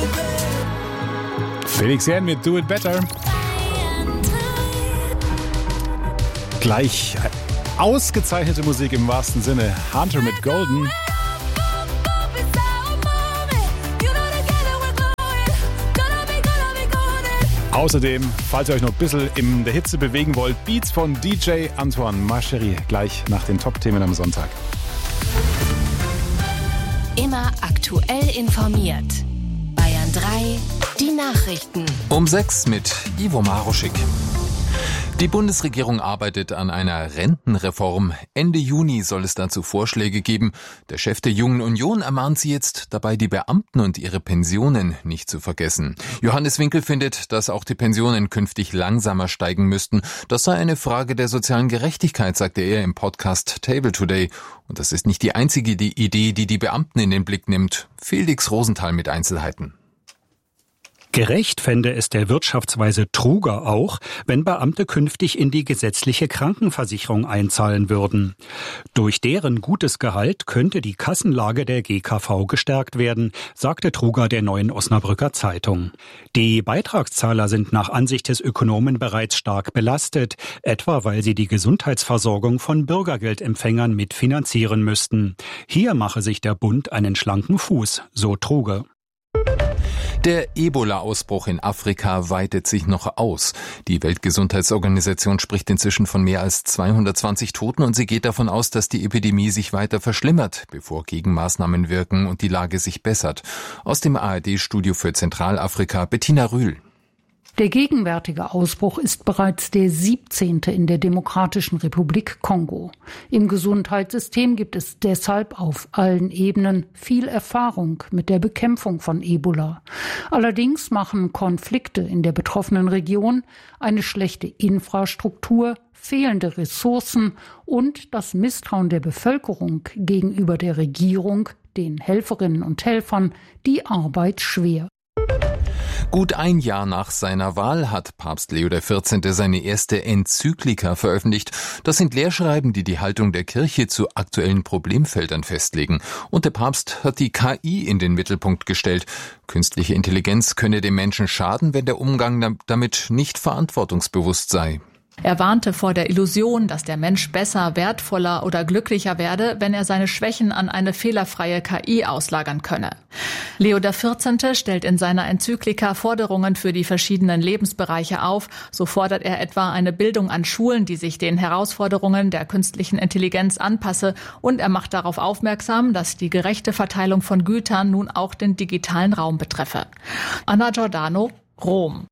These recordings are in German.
Felix Jähn mit Do It Better. Gleich ausgezeichnete Musik im wahrsten Sinne. Hunter mit Golden. Außerdem, falls ihr euch noch ein bisschen in der Hitze bewegen wollt, Beats von DJ Antoine Marchery. Gleich nach den Top-Themen am Sonntag. Immer aktuell informiert. Bayern 3, die Nachrichten. Um 6 mit Ivo Maruschik. Die Bundesregierung arbeitet an einer Rentenreform. Ende Juni soll es dazu Vorschläge geben. Der Chef der Jungen Union ermahnt sie jetzt, dabei die Beamten und ihre Pensionen nicht zu vergessen. Johannes Winkel findet, dass auch die Pensionen künftig langsamer steigen müssten. Das sei eine Frage der sozialen Gerechtigkeit, sagte er im Podcast Table Today. Und das ist nicht die einzige Idee, die die Beamten in den Blick nimmt. Felix Rosenthal mit Einzelheiten. Gerecht fände es der Wirtschaftsweise Truger auch, wenn Beamte künftig in die gesetzliche Krankenversicherung einzahlen würden. Durch deren gutes Gehalt könnte die Kassenlage der GKV gestärkt werden, sagte Truger der Neuen Osnabrücker Zeitung. Die Beitragszahler sind nach Ansicht des Ökonomen bereits stark belastet, etwa weil sie die Gesundheitsversorgung von Bürgergeldempfängern mitfinanzieren müssten. Hier mache sich der Bund einen schlanken Fuß, so Truger. Der Ebola-Ausbruch in Afrika weitet sich noch aus. Die Weltgesundheitsorganisation spricht inzwischen von mehr als 220 Toten und sie geht davon aus, dass die Epidemie sich weiter verschlimmert, bevor Gegenmaßnahmen wirken und die Lage sich bessert. Aus dem ARD-Studio für Zentralafrika Bettina Rühl. Der gegenwärtige Ausbruch ist bereits der 17. in der Demokratischen Republik Kongo. Im Gesundheitssystem gibt es deshalb auf allen Ebenen viel Erfahrung mit der Bekämpfung von Ebola. Allerdings machen Konflikte in der betroffenen Region, eine schlechte Infrastruktur, fehlende Ressourcen und das Misstrauen der Bevölkerung gegenüber der Regierung, den Helferinnen und Helfern, die Arbeit schwer. Gut ein Jahr nach seiner Wahl hat Papst Leo XIV. Seine erste Enzyklika veröffentlicht. Das sind Lehrschreiben, die die Haltung der Kirche zu aktuellen Problemfeldern festlegen. Und der Papst hat die KI in den Mittelpunkt gestellt. Künstliche Intelligenz könne dem Menschen schaden, wenn der Umgang damit nicht verantwortungsbewusst sei. Er warnte vor der Illusion, dass der Mensch besser, wertvoller oder glücklicher werde, wenn er seine Schwächen an eine fehlerfreie KI auslagern könne. Leo XIV. Stellt in seiner Enzyklika Forderungen für die verschiedenen Lebensbereiche auf. So fordert er etwa eine Bildung an Schulen, die sich den Herausforderungen der künstlichen Intelligenz anpasse. Und er macht darauf aufmerksam, dass die gerechte Verteilung von Gütern nun auch den digitalen Raum betreffe. Anna Giordano, Rom.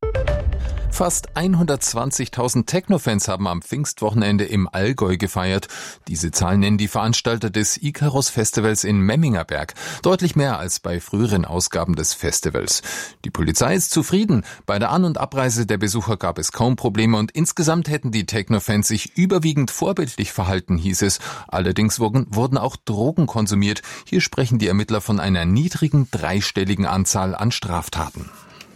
Fast 120.000 Techno-Fans haben am Pfingstwochenende im Allgäu gefeiert. Diese Zahl nennen die Veranstalter des Icarus-Festivals in Memmingerberg. Deutlich mehr als bei früheren Ausgaben des Festivals. Die Polizei ist zufrieden. Bei der An- und Abreise der Besucher gab es kaum Probleme und insgesamt hätten die Techno-Fans sich überwiegend vorbildlich verhalten, hieß es. Allerdings wurden auch Drogen konsumiert. Hier sprechen die Ermittler von einer niedrigen dreistelligen Anzahl an Straftaten.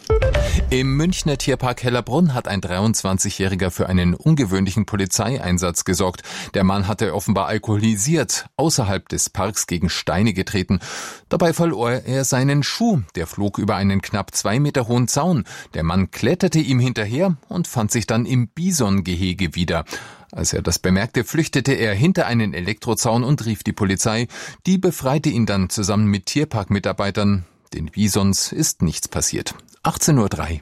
Im Münchner Tierpark Hellerbrunn hat ein 23-Jähriger für einen ungewöhnlichen Polizeieinsatz gesorgt. Der Mann hatte offenbar alkoholisiert außerhalb des Parks gegen Steine getreten. Dabei verlor er seinen Schuh. Der flog über einen knapp 2 Meter hohen Zaun. Der Mann kletterte ihm hinterher und fand sich dann im Bisongehege wieder. Als er das bemerkte, flüchtete er hinter einen Elektrozaun und rief die Polizei. Die befreite ihn dann zusammen mit Tierparkmitarbeitern. Den Bisons ist nichts passiert. 18:03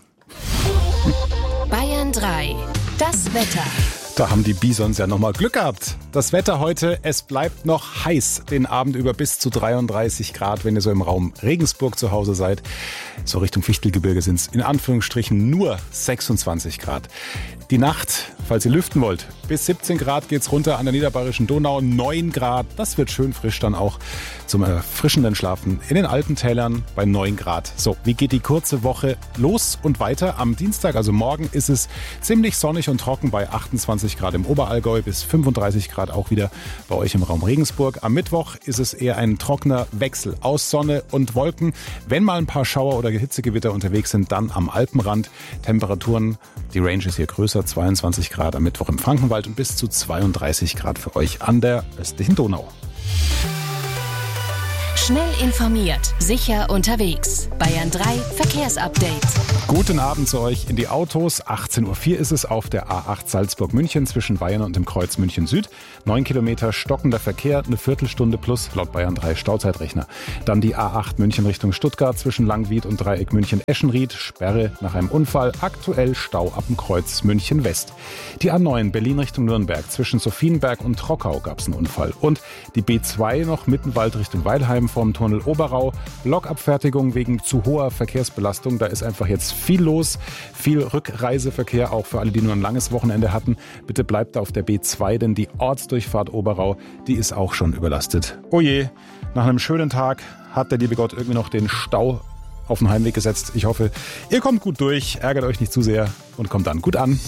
Uhr. Bayern 3, das Wetter. Da haben die Bisons ja nochmal Glück gehabt. Das Wetter heute, es bleibt noch heiß den Abend über bis zu 33 Grad, wenn ihr so im Raum Regensburg zu Hause seid. So Richtung Fichtelgebirge sind es in Anführungsstrichen nur 26 Grad. Die Nacht, falls ihr lüften wollt, bis 17 Grad geht's runter an der Niederbayerischen Donau, 9 Grad. Das wird schön frisch dann auch zum erfrischenden Schlafen in den Alpentälern bei 9 Grad. So, wie geht die kurze Woche los und weiter? Am Dienstag, also morgen, ist es ziemlich sonnig und trocken bei 28 Grad im Oberallgäu bis 35 Grad auch wieder bei euch im Raum Regensburg. Am Mittwoch ist es eher ein trockener Wechsel aus Sonne und Wolken. Wenn mal ein paar Schauer oder Hitzegewitter unterwegs sind, dann am Alpenrand. Temperaturen, die Range ist hier größer, 22 Grad am Mittwoch im Frankenwald und bis zu 32 Grad für euch an der östlichen Donau. Schnell informiert, sicher unterwegs. Bayern 3 Verkehrsupdate. Guten Abend zu euch in die Autos. 18.04 Uhr ist es auf der A8 Salzburg-München zwischen Weyern und dem Kreuz München Süd. 9 Kilometer stockender Verkehr, eine Viertelstunde plus laut Bayern 3 Stauzeitrechner. Dann die A8 München Richtung Stuttgart zwischen Langwied und Dreieck München-Eschenried. Sperre nach einem Unfall. Aktuell Stau ab dem Kreuz München West. Die A9 Berlin Richtung Nürnberg zwischen Sophienberg und Trockau gab es einen Unfall. Und die B2 noch Mittenwald Richtung Weilheim vom Tunnel Oberau. Blockabfertigung wegen zu hoher Verkehrsbelastung. Da ist einfach jetzt viel los, viel Rückreiseverkehr, auch für alle, die nur ein langes Wochenende hatten. Bitte bleibt auf der B2, denn die Ortsdurchfahrt Oberau, die ist auch schon überlastet. Oh je, nach einem schönen Tag hat der liebe Gott irgendwie noch den Stau auf den Heimweg gesetzt. Ich hoffe, ihr kommt gut durch, ärgert euch nicht zu sehr und kommt dann gut an.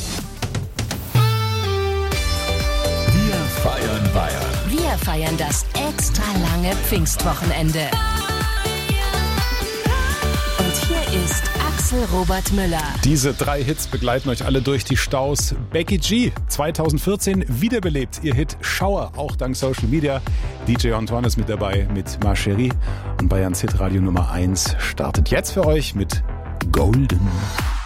Wir feiern Bayern. Wir feiern das extra lange Pfingstwochenende. Und hier ist Axel Robert Müller. Diese 3 Hits begleiten euch alle durch die Staus. Becky G, 2014 wiederbelebt. Ihr Hit Schauer, auch dank Social Media. DJ Antoine ist mit dabei mit Ma Chérie. Und Bayerns Hitradio Nummer 1 startet jetzt für euch mit Golden.